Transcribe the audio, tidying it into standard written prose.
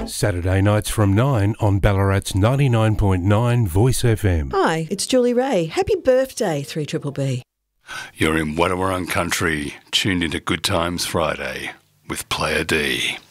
Saturday nights from 9 on Ballarat's 99.9 Voice FM. Hi, it's Julie Ray. Happy birthday, 3BBB. You're in Wadawurrung country, tuned into Good Times Friday with Player D.